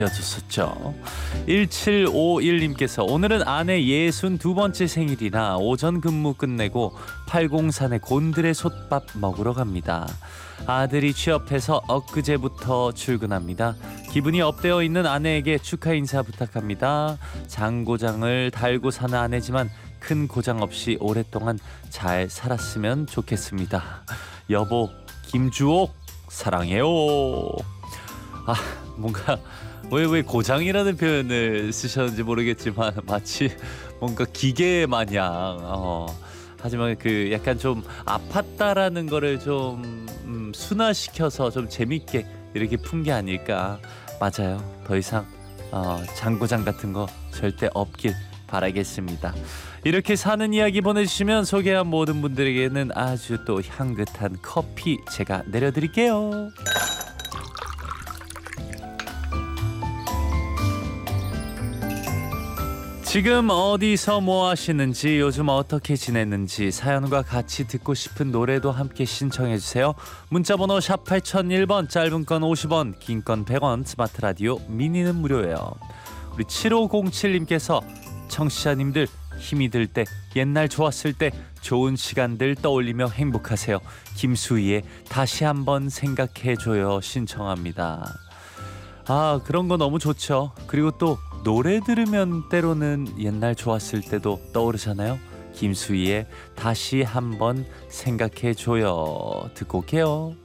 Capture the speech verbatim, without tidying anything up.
였었죠. 일칠오일님께서 오늘은 아내 예순두 번째 생일이라 오전 근무 끝내고 팔공산에 곤드레 솥밥 먹으러 갑니다. 아들이 취업해서 엊그제부터 출근합니다. 기분이 업되어 있는 아내에게 축하 인사 부탁합니다. 장고장을 달고 사는 아내지만 큰 고장 없이 오랫동안 잘 살았으면 좋겠습니다. 여보 김주옥 사랑해요. 아 뭔가 왜 왜 고장이라는 표현을 쓰셨는지 모르겠지만 마치 뭔가 기계 마냥 어, 하지만 그 약간 좀 아팠다라는 거를 좀 음, 순화시켜서 좀 재밌게 이렇게 푼 게 아닐까. 맞아요. 더 이상 어, 장고장 같은 거 절대 없길 바라겠습니다. 이렇게 사는 이야기 보내주시면 소개한 모든 분들에게는 아주 또 향긋한 커피 제가 내려드릴게요. 지금 어디서 뭐 하시는지 요즘 어떻게 지냈는지 사연과 같이 듣고 싶은 노래도 함께 신청해주세요. 문자번호 샵 팔공공일 번 짧은 건 오십 원 긴 건 백 원 스마트 라디오 미니는 무료예요. 우리 칠오공칠님께서 청취자님들 힘이 들 때 옛날 좋았을 때 좋은 시간들 떠올리며 행복하세요. 김수희의 다시 한번 생각해줘요 신청합니다. 아 그런 거 너무 좋죠. 그리고 또 노래 들으면 때로는 옛날 좋았을 때도 떠오르잖아요. 김수희의 다시 한번 생각해줘요 듣고 올게요.